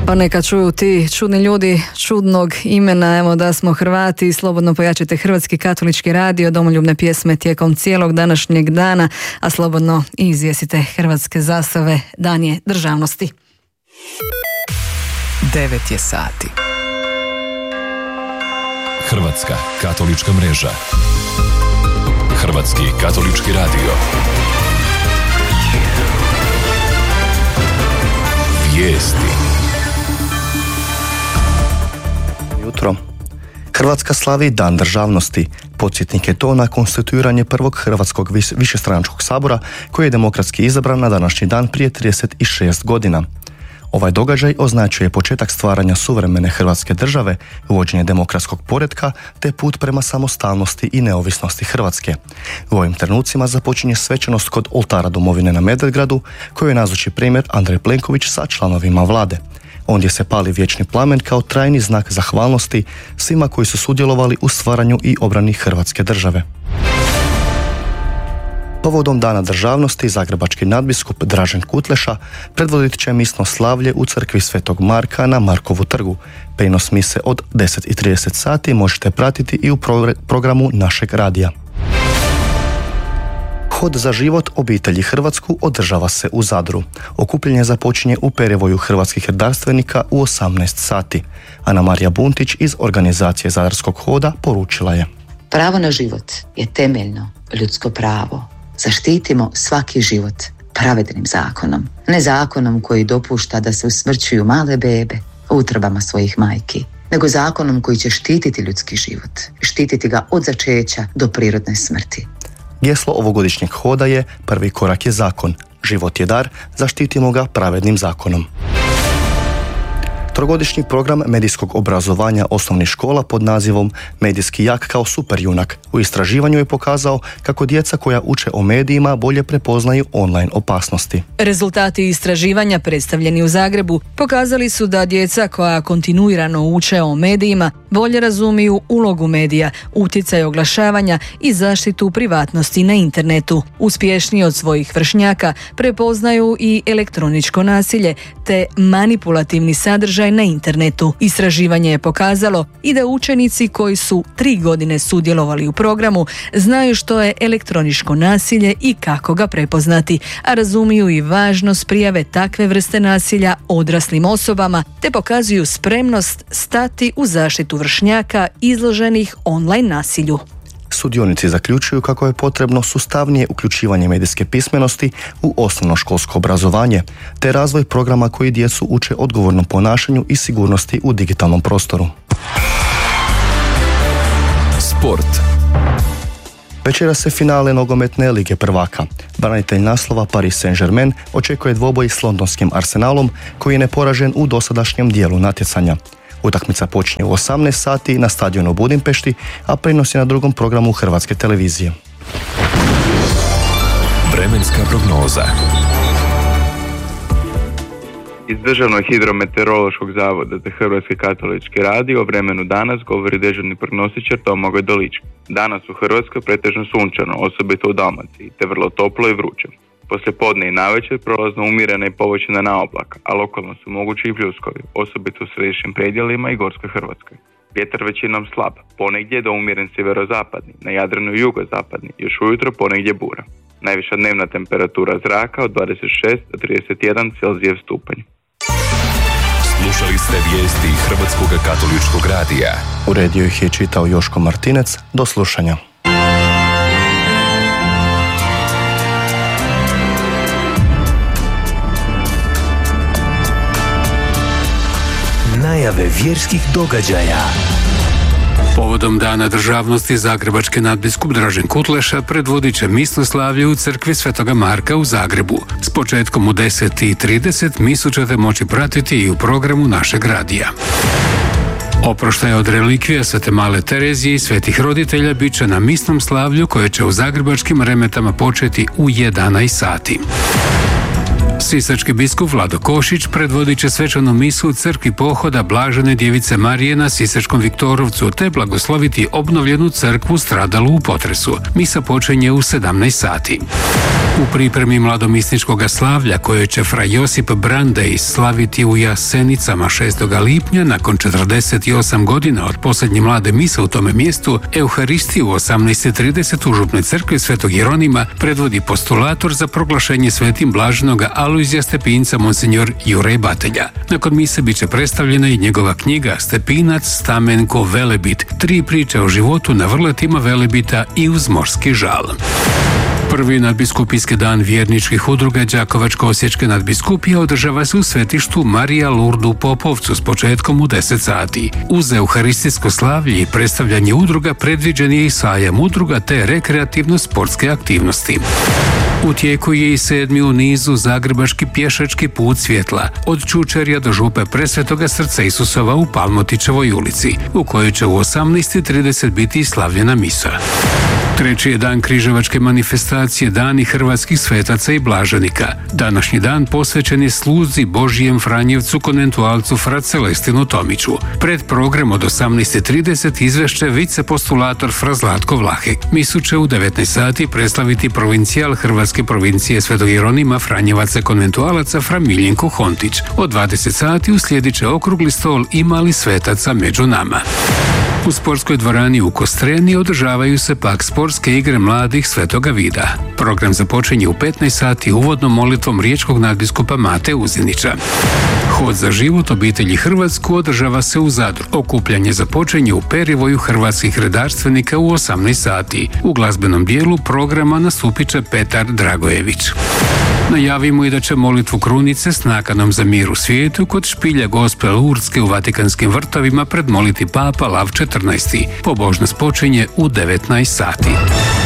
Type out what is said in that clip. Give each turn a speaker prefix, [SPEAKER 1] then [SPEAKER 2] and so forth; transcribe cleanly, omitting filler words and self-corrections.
[SPEAKER 1] Pa neka čuju ti čudni ljudi čudnog imena, evo da smo Hrvati, slobodno pojačajte Hrvatski katolički radio, domoljubne pjesme tijekom cijelog današnjeg dana, a slobodno i izvjesite hrvatske zastave, dan je državnosti.
[SPEAKER 2] 9 je sati.
[SPEAKER 3] Hrvatska katolička mreža. Hrvatski katolički radio. Vijesti.
[SPEAKER 4] Jutro. Hrvatska slavi Dan državnosti. Podsjetnik je to na konstituiranje prvog Hrvatskog višestranačkog sabora koji je demokratski izabran na današnji dan prije 36 godina. Ovaj događaj označuje početak stvaranja suvremene Hrvatske države, uvođenje demokratskog poretka te put prema samostalnosti i neovisnosti Hrvatske. U ovim trenucima započinje svečanost kod oltara domovine na Medvedgradu, koju je nazoči premijer Andrej Plenković sa članovima vlade. Ondje se pali vječni plamen kao trajni znak zahvalnosti svima koji su sudjelovali u stvaranju i obrani Hrvatske države. Povodom Dana državnosti zagrebački nadbiskup Dražen Kutleša predvodit će misno slavlje u crkvi Svetog Marka na Markovu trgu. Prijenos mise od 10:30 sati možete pratiti i u programu našeg radija. Hod za život obitelji Hrvatsku održava se u Zadru. Okupljanje započinje u perivoju hrvatskih redarstvenika u 18 sati. Ana Marija Buntić iz organizacije Zadarskog hoda poručila je:
[SPEAKER 5] Pravo na život je temeljno ljudsko pravo. Zaštitimo svaki život pravednim zakonom. Ne zakonom koji dopušta da se usmrćuju male bebe u utrbama svojih majki, nego zakonom koji će štititi ljudski život. Štititi ga od začeća do prirodne smrti.
[SPEAKER 4] Geslo ovogodišnjeg hoda je: prvi korak je zakon, život je dar, zaštitimo ga pravednim zakonom. Trogodišnji program medijskog obrazovanja osnovnih škola pod nazivom Medijski jak kao superjunak u istraživanju je pokazao kako djeca koja uče o medijima bolje prepoznaju online opasnosti.
[SPEAKER 1] Rezultati istraživanja predstavljeni u Zagrebu pokazali su da djeca koja kontinuirano uče o medijima bolje razumiju ulogu medija, utjecaj oglašavanja i zaštitu privatnosti na internetu. Uspješniji od svojih vršnjaka prepoznaju i elektroničko nasilje te manipulativni sadržaj na internetu. Istraživanje je pokazalo i da učenici koji su 3 godine sudjelovali u programu znaju što je elektroničko nasilje i kako ga prepoznati, a razumiju i važnost prijave takve vrste nasilja odraslim osobama te pokazuju spremnost stati u zaštitu vršnjaka izloženih online nasilju.
[SPEAKER 4] Sudionici zaključuju kako je potrebno sustavnije uključivanje medijske pismenosti u osnovnoškolsko obrazovanje, te razvoj programa koji djecu uče odgovornom ponašanju i sigurnosti u digitalnom prostoru.
[SPEAKER 3] Sport.
[SPEAKER 4] Večera se finale nogometne Lige prvaka. Branitelj naslova Paris Saint-Germain očekuje dvoboj s londonskim Arsenalom koji je neporažen u dosadašnjem dijelu natjecanja. Utakmica počinje u 18 sati na stadionu u Budimpešti, a prenos je na drugom programu Hrvatske televizije.
[SPEAKER 3] Vremenska prognoza.
[SPEAKER 6] Iz Državnog hidrometeorološkog zavoda za Hrvatski katolički radio o vremenu danas govori dežurni prognostičar Domagoj Dolički. Danas u Hrvatskoj pretežno sunčano, osobito u Dalmaciji, te vrlo toplo i vruće. Poslije podne i navečer prolazno umjerena i povećana oblaka, a lokalno su mogući i pljuskovi, osobito u središnjim predjelima i Gorskoj Hrvatskoj. Vjetar većinom slab, ponegdje do umjeren sjeverozapadni, na Jadranu i jugozapadni, još ujutro ponegdje bura. Najviša dnevna temperatura zraka od 26 do 31 Celzijev stupanj.
[SPEAKER 3] Slušali ste vijesti Hrvatskog katoličkog radija.
[SPEAKER 4] Uredio ih je čitao Joško Martinec. Do slušanja.
[SPEAKER 2] Najave vjerskih događaja. Povodom Dana državnosti zagrebački nadbiskup Dražen Kutleša predvodit će misnoslavlje u crkvi Svetoga Marka u Zagrebu. S početkom u 10:30 misu ćete moći pratiti i u programu našeg radija. Oproštaj od relikvija Svete Male Terezije i svetih roditelja bit će na misnom slavlju koje će u zagrebačkim Remetama početi u 11 sati. Sisački biskup Vlado Košić predvodit će svečanu misu u crkvi Pohoda Blažene Djevice Marije na Sisačkom Viktorovcu te blagosloviti obnovljenu crkvu stradalu u potresu. Misa počinje u 17 sati. U pripremi mladomisničkog slavlja koje će fra Josip Brandej slaviti u Jasenicama 6. lipnja nakon 48 godina od posljednje mlade mise u tome mjestu, Euharistiju u 18:30 u župnoj crkvi Svetog Jeronima predvodi postulator za proglašenje svetim blaženog Alojzija Stepinca monsinjor Juraj Batelja. Nakon mise bit će predstavljena i njegova knjiga Stepinac, Stamenko, Velebit, 3 priče o životu na vrletima Velebita i uz morski žal. Prvi nadbiskupijski dan vjerničkih udruga Đakovačko-osječke nadbiskupije održava se u svetištu Marija Lurdu u Popovcu s početkom u 10 sati. Uz euharistijsko slavlje i predstavljanje udruga predviđen je i sajam udruga te rekreativno-sportske aktivnosti. U tijeku je i 7. u nizu Zagrebački pješački put svjetla od Čučerja do župe Presvetoga Srca Isusova u Palmotićevoj ulici, u kojoj će u 18:30 biti slavljena misa. Treći je dan križevačke manifestacije Dani hrvatskih svetaca i blaženika. Današnji dan posvećen je sluzi Božijem Franjevcu konventualcu fra Celestinu Tomiću. Pred program od 18:30 izvešće vicepostulator fra Zlatko Vlahek. Misu će u 19 sati predstaviti provincijal Hrvatske provincije Svetog Jeronima Franjevaca konventualaca fra Miljenko Hontić. Od 20 sati uslijedit će okrugli stol i mali svetaca među nama. U sportskoj dvorani u Kostreni održavaju se pak sportske igre mladih Svetoga Vida. Program započinje u 15 sati uvodnom molitvom riječkog nadbiskupa Mate Uzinića. Hod za život obitelji Hrvatsku održava se u Zadru. Okupljanje započinje u perivoju hrvatskih redarstvenika u 18 sati. U glazbenom dijelu programa nastupit će Petar Dragojević. Najavimo i da će molitvu krunice s nakanom za mir u svijetu kod špilja Gospe Lurdske u Vatikanskim vrtovima predmoliti Papa Lav XIV. Pobožnost počinje u 19 sati.